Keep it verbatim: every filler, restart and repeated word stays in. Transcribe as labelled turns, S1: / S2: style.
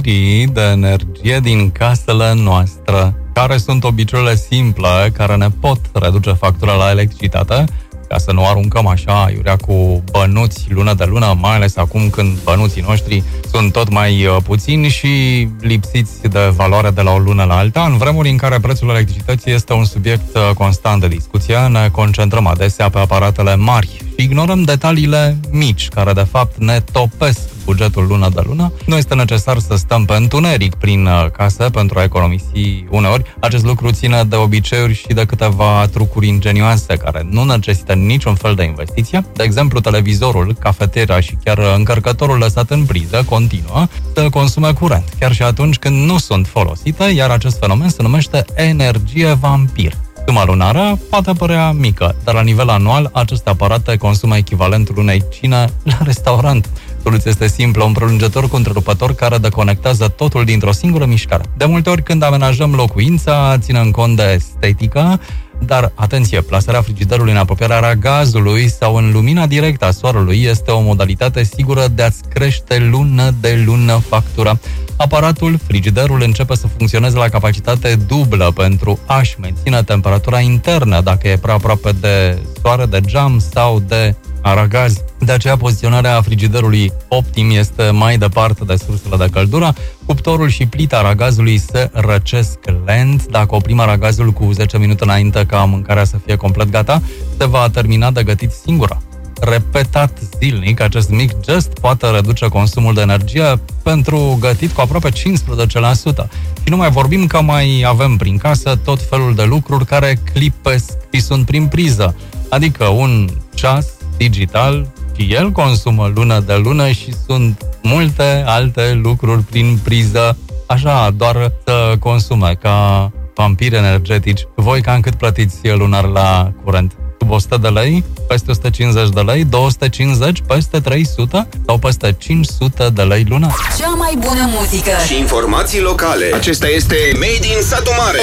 S1: de energie din casele noastre. Care sunt obiceiurile simple care ne pot reduce factura la electricitate, ca să nu aruncăm așa iurea cu bănuți lună de lună, mai ales acum când bănuții noștri sunt tot mai puțini și lipsiți de valoare de la o lună la alta. În vremuri în care prețul electricității este un subiect constant de discuție, ne concentrăm adesea pe aparatele mari și ignorăm detaliile mici, care de fapt ne topesc bugetul lună de lună. Nu este necesar să stăm pe întuneric prin casă pentru a economisi uneori. Acest lucru ține de obiceiuri și de câteva trucuri ingenioase care nu necesită niciun fel de investiție. De exemplu, televizorul, cafeteria și chiar încărcătorul lăsat în priză continuă să consume curent, chiar și atunci când nu sunt folosite, iar acest fenomen se numește energie vampir. Suma lunară poate părea mică, dar la nivel anual aceste aparate consumă echivalentul unei cine la restaurant. Soluția este simplă, un prelungător cu întrerupător care deconectează totul dintr-o singură mișcare. De multe ori când amenajăm locuința, ținem cont de estetică, dar, atenție, plasarea frigiderului în apropierea aragazului sau în lumina directă a soarelui este o modalitate sigură de a-ți crește lună de lună factura. Aparatul, frigiderul, începe să funcționeze la capacitate dublă pentru a-și menține temperatura internă dacă e prea aproape de soare, de geam sau de aragaz. De aceea, poziționarea frigiderului optim este mai departe de sursele de căldură. Cuptorul și plita aragazului se răcesc lent. Dacă oprim aragazul cu zece minute înainte ca mâncarea să fie complet gata, se va termina de gătit singura. Repetat zilnic, acest mic gest poate reduce consumul de energie pentru gătit cu aproape cincisprezece la sută. Și nu mai vorbim că mai avem prin casă tot felul de lucruri care clipesc și sunt prin priză. Adică un ceas digital, și el consumă lună de lună și sunt multe alte lucruri prin priză, așa, doar să consume ca vampiri energetici. Voi cam cât plătiți lunar la curent? Sub o sută de lei, peste o sută cincizeci de lei, două sute cincizeci, peste trei sute sau peste cinci sute de lei lunar?
S2: Cea mai bună muzică
S3: și informații locale. Acesta este Made in Satu Mare.